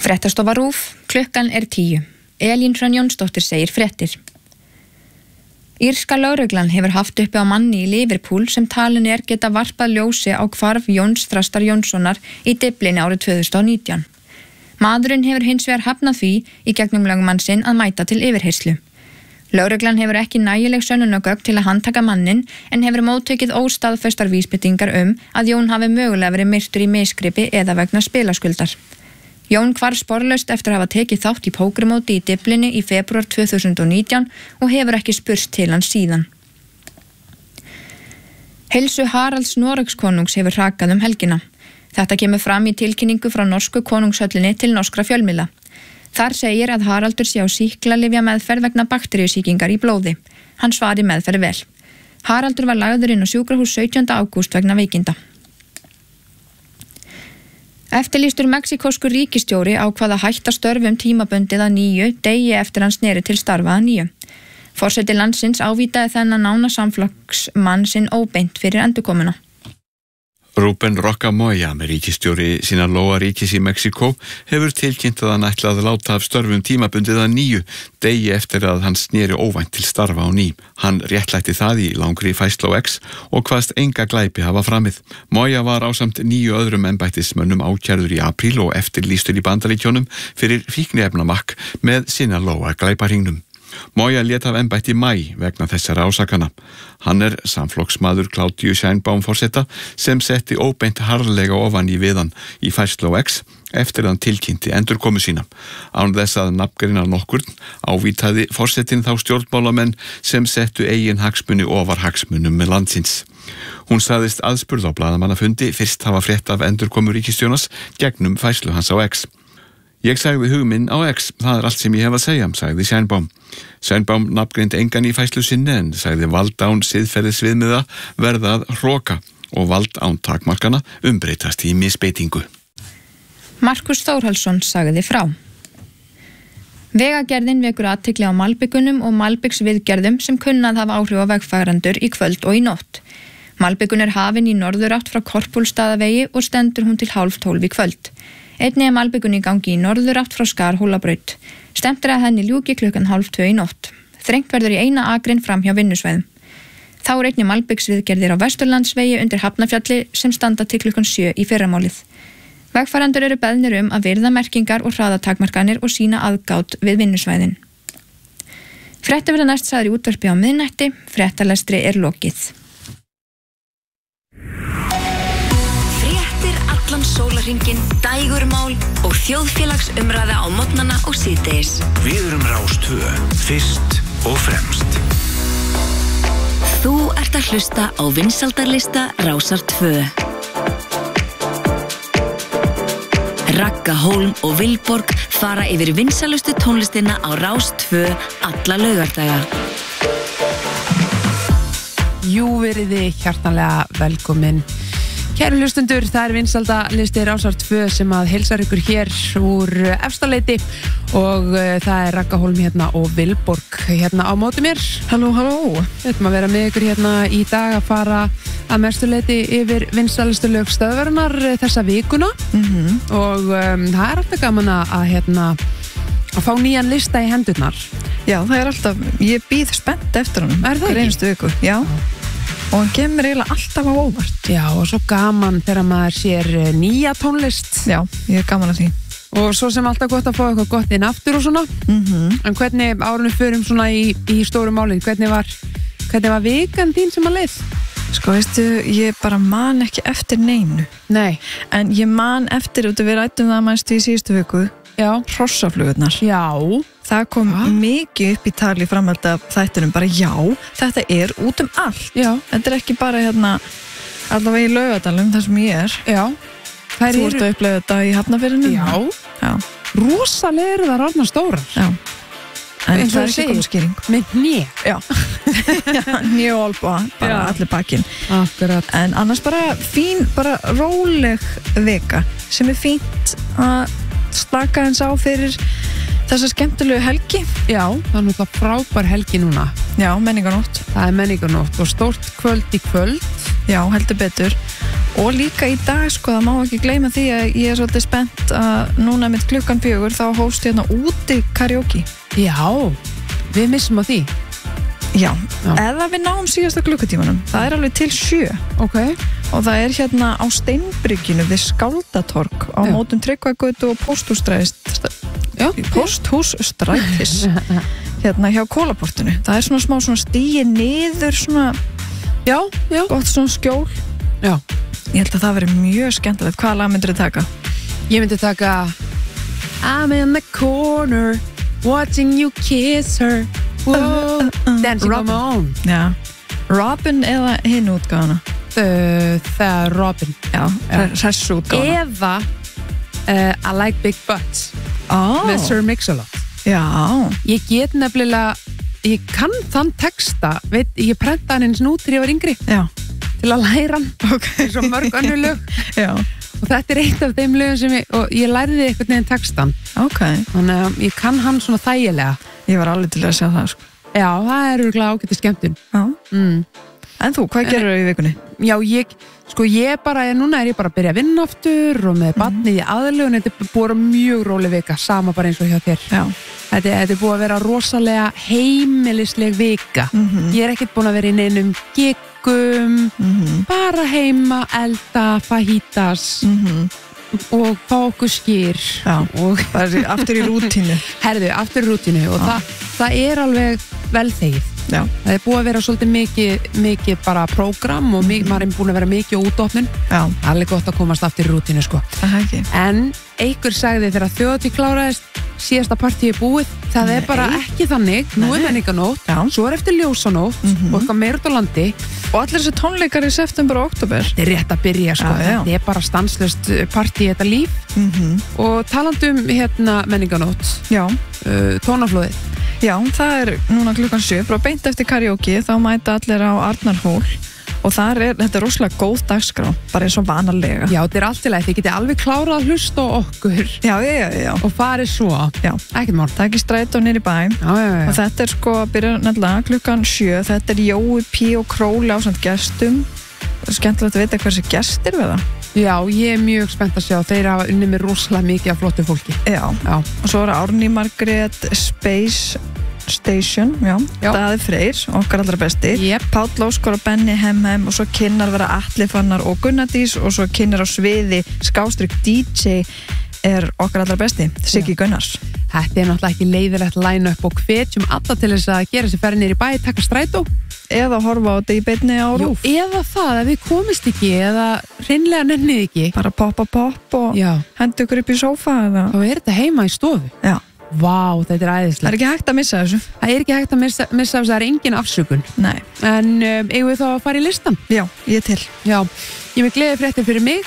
Fréttastofa RÚV, klukkan 10. Elín Hrönn Jónsdóttir segir fréttir. Írska lögreglan hefur haft uppi á manni í Liverpool sem talin geta varpað ljósi á hvarf Jóns Þrastar Jónssonar í Dyflinni árið 2019. Maðurinn hefur hins vegar hafnað því í gegnum lögmann sinn að mæta til yfirheyrslu. Lögreglan hefur ekki nægileg sönnunargögn til að handtaka mannin en hefur móttekið óstaðfestar vísbendingar að Jón hafi mögulega verið myrtur í misgripi eða vegna spilaskuldar. Jón hvarf sporlaust eftir að hafa tekið þátt í pókermóti í Dyflinni í febrúar 2019 og hefur ekki spurst til hans síðan. Heilsu Haralds Noregskonungs hefur hrakað helgina. Þetta kemur fram í tilkynningu frá norsku konungshöllinni til norskra fjölmiðla. Þar segir að Haraldur sé á sýklalyfjameðferð vegna bakteríusýkingar í blóði. Hann svari meðferð vel. Haraldur var lagður inn á sjúkrahús 17. ágúst vegna veikinda. Eftirlýstur mexíkóskur ríkisstjóri ákvað að hætta störfum tímabundið að nýju degi eftir hann sneri til starfa að nýju. Forseti landsins ávítaði þennan nána samflokksmann sinn óbeint fyrir endurkomuna. Rubén Roca Moya, með ríkisstjóri Sinaloa ríkis í Mexíkó, hefur tilkynnt að hann ætlaði að láta af störfum tímabundið að nýju degi eftir að hann sneri óvænt til starfa á ný. Hann réttlætti það í langri færslu á X og kvaðst enga glæpi hafa framið. Moya var ásamt 9 öðrum embættismönnum ákærður í apríl og eftirlýstur í Bandaríkjunum fyrir fíkniefnamakk með Sinaloa glæpahringnum. Moya lét af embætti í maí vegna þessara ásakana. Hann samflokksmaður Claudiu Sheinbaum forseta sem setti óbeint harðlega ofan í við hann í færslu á X eftir að hann tilkynnti endurkomu sína. Án þess að nafngreina nokkurn ávítaði forsetinn þá stjórnmálamenn sem settu eigin hagsmuni ofar hagsmunum með landsins. Hún sagðist aðspurð á blaðamannafundi fyrst hafa frétt af endurkomu ríkisstjórans gegnum færslu hans á X. Ég sagði hugminn á X, það allt sem ég hef að segja, sagði Sheinbaum. Sheinbaum nafngreindi engan í færslu sinni en sagði vald án siðferðisviðmiða verða að hroka og vald án takmarkana umbreytast í misbeitingu. Markus Þórhallsson sagði frá. Vegagerðin vekur athygli á malbikunum og malbiksviðgerðum sem kunna að hafa áhrif á vegfarendur í kvöld og í nótt. Malbikun hafin í norðurátt frá Korpúlstaðavegi og stendur hún til 11:30 í kvöld. Einnig malbikun í gangi í norðurátt frá Skarhólabraut. Stefnt að henni ljúki klukkan 11:30 í nótt. Þrengt verður í eina akrein fram hjá vinnusvæðum. Þá einnig malbiksviðgerðir á Vesturlandsvegi undir Hafnarfjalli sem standa til klukkan 7 í fyrramálið. Vegfarendur eru beðnir að virða merkingar og hraðatakmarkanir og sýna aðgát við vinnusvæðin. Fréttir verða næst sagðar í útvarpi á miðnætti. Fréttalestri lokið. Sólarhringinn, dægurmál og þjóðfélagsumræða á morgnana og síðdegis. Við erum Rás 2, fyrst og fremst. Þú ert að hlusta á vinsældarlista Rásar 2. Ragga Hólm og Vilborg fara yfir vinsælustu tónlistina á Rás 2 alla laugardaga. Jú, veriði hjartanlega velkomin. Kæru hlustundur, það vinsældarlisti Rásar 2 sem að heilsar ykkur hér úr Efstaleiti og það Ragga Hólm hérna og Vilborg hérna á móti mér. Halló, halló. Við ætlum að vera með ykkur hérna í dag að fara að mestuleiti yfir vinsælustu lög stöðvarinnar þessa vikuna og það alltaf gaman að fá nýjan lista í hendurnar. Já, það alltaf, ég býð spennt eftir honum. Það ekki? Einustu viku, já. Og hann kemur eiginlega alltaf á óvart. Já, og svo gaman þegar maður sér nýja tónlist. Já, ég gaman að því. Og svo sem alltaf gott að fá eitthvað gott inn aftur og svona. En hvernig árunum förum svona í stóru málin, hvernig var vikan þín sem að leið? Sko, veistu, ég bara man ekki eftir neinu. Nei. En ég man eftir, við rættum það mannstu í síðustu viku. Já. Hrossaflugurnar. Já. Það kom mikið upp í tali framhald af þættunum, bara já, þetta út allt. Já. Þetta ekki bara allavega í Laugardalum, þar sem ég Já. Þú ert að upplega þetta í Hafnarfirðinum? Já. Rosalega eru það orðnar stórar. Já. En eins það og ekki komið skýring. Með hné. Já. Hné og olba, bara allir bakinn. Akkurat. En annars bara fín, bara róleg vika sem fínt að slaka eins á fyrir þessa skemmtilegu helgi. Já, það náttúrulega frábær helgi núna. Já, menningarnótt. Það menningarnótt og stórt kvöld í kvöld. Já, heldur betur. og líka í dag sko, það má ekki gleyma því að ég svolítið spennt að núna með 4:00 þá hófst hérna úti karaoke. Já, við missum á því. Já, eða við náum síðasta klukkutímanum, það er alveg til 7. Ok. Og það er hérna á Steinbrygginu við Skáldatorg á mótum Tryggvagötu og Pósthússtrætis hérna hjá Kólaportinu. Það er svona smá svona stíi niður svona, já, gott svona skjól. Já. Ég held að það veri mjög skemmtilegt. Hvaða lag myndir þið taka? Ég myndi taka I'm in the corner watching you kiss her dancing on my own. Já. Robin eða hinn útgáfana? Það er Robin. Já, þessu útgáfana. Eða I like big butts með Sir Mix-a-Lot. Já. Ég get nefnilega, ég kann þann texta, ég prenta hann eins út þegar ég var yngri. Já. Til að læra hann. Ok. Svo mörg önnur lög. Já. Og þetta er eitt af þeim lögum sem ég læriði eitthvað neginn textan. Ok. Þannig að ég kann hann svona þægilega. Ég var alveg til að sjá það, sko. Já, það er örugglega ágætis skemmtun. Já. En þú, hvað gerir í vikunni? Já, núna er ég bara að byrja að vinna aftur og með barnið í aðlögun, þetta er búið mjög róleg vika, sama bara eins og hjá þér. Já. Þetta er búið að vera rosalega heimilisleg vika. Ég er ekkert búin að vera í neinum giggum, bara heima, elda, fajitas og fá okkur skýr. Já, og það er aftur í rútínu. Herðu, aftur í rútínu og það er alveg velþegið. Já. Það er búið að vera svolítið mikið bara prógram og maður er búin að vera mikið á útopnun. Já. Það er alveg gott að komast aftur í rútínu, sko. Það ekki. En einhver sagði þegar þjóðhátíð kláraðist, síðasta partíi búið, það er bara ekki þannig. Nú er menninganótt, svo er eftir ljósanótt og eitthvað meira út á landi. Og allir þessi tónleikar í september og október. Þetta er rétt að byrja, sko. Þetta er bara stanslaust partí þetta líf. Og talandum menninganótt, tónaflóðið. Já, það er núna 7:00, bara beint eftir karaoke, þá mæta allir á Arnarhól og þetta er rosalega góð dagskrá, bara eins og vanalega. Já, þetta er allt í lagi, þið getið alveg klárað að hlusta á okkur. Já. Og farið svo. Já. Ekkert mál. Það er ekki strætó niður í bæ. Já. Og þetta er sko að byrja nefnilega 7:00, þetta er Jói P. og Króli ásamt gestum. Skemmtilegt að vita hversi gestir við það. Já, ég er mjög spennt að sjá, þeir hafa unnið mér rosalega mikið af flottu fólki. Já. Og svo er Árný Margrét Space Station, Daði Freyr, okkar allra besti. Páll Óskar og Benni Hemhem og svo kynnar vera Atli Fannar og Gunnardís og svo kynnar á sviði / DJ er okkar allra besti, Siggi Gunnars. Þetta er náttúrulega ekki leiðilegt line-up og hvetjum alla til þess að gera sér ferð niður í bæ, taka strætó. Eða horfa á þetta í beinni á RÚV. Eða það, ef við komist ekki eða hreinlega nennið ekki. Bara poppa og hendu ykkur upp í sófa eða. Þá er þetta heima í stofu. Já. Vá, þetta er æðislegt. Það er ekki hægt að missa þessu. Það er ekki hægt að missa þessu, það er engin afsökun. Nei. En eigum við þá að fara í listan? Já, ég er til. Já, ég er með gleðifréttir fyrir mig.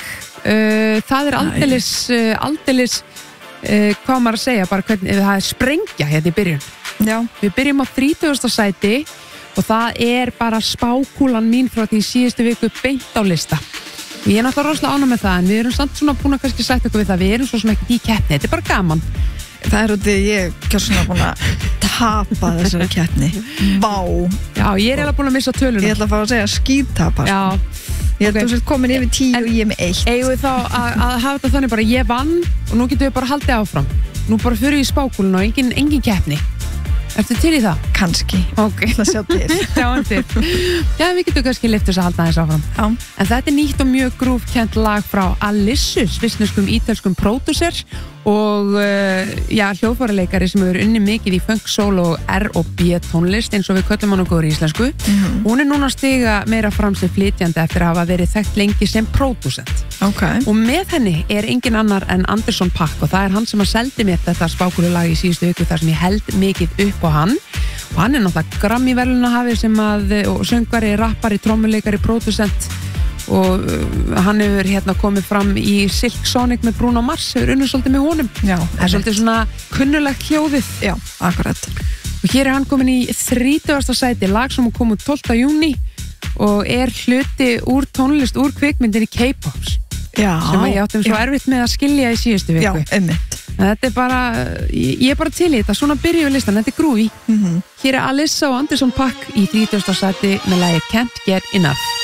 Það er aldeilis, hvað maður að segja, bara hvernig, það er sprengja hérna í byrjun. Já. Við byrjum á 30. sæti og það er bara spákúlan mín frá því síðustu viku beint á lista. Ég er náttúrulega rosalega ánægð með það, en við erum samt svona búin að kannski sætta okkur við það, við erum svo sem ekki í keppni, þetta er bara gaman. Það er út í ég kjörsvona búin að tapa þessari keppni. Vá. Já, ég er eiginlega búin að missa töluna. Ég ætla að fá að segja skítapa. Já. Ég held að þú sért komin yfir 10 og ég er með 1. Eigum við þá að hafa þetta þannig bara ég vann og nú getum við bara haldið áfram. Nú bara fyrir við í spákúluna og engin keppni. Ertu til í það? Kanski. Ok. Það sjá til. Sjáum til. Já, við getum kannski lyft þess að halda aðeins áfram. Já. En þetta er nýtt og mjög grúfkennt lag frá Alissu, svissneskum ítölskum pródúser og hljóðfæraleikari sem hefur unnið mikið í funk, soul og R&B tónlist eins og við köllum hann okkur í íslensku. Hún er núna að stiga meira fram sem flytjandi eftir að hafa verið þekkt lengi sem pródúsent. Okay. Og með henni er engin annar en Anderson .Paak og það er hann sem að seldi mér þetta spákúlulag í síðustu viku þar sem ég held mikið upp á hann og hann er náttúrulega Grammy-verðlaunahafi sem og söngvari, rappari, trommuleikari, pródúsent og hann hefur komið fram í Silk Sonic með Bruno Mars, hefur unnið svolítið með honum. Já, það er svolítið svona kunnulegt hljóðið. Já, akkurat. Og hér er hann komin í 30. sæti, lag sem kom út 12. júní og er hluti úr tónlist úr kvikmyndinni K-Pops. Já. Sem ég áttum svo erfitt með að skilja í síðustu viku. Já, einmitt. Þetta er bara, ég er bara til í þetta, svona byrjum við listan, þetta er grúi. Hér er Alissa og Anderson .Paak í 30. sæti með lagið Can't Get Enough.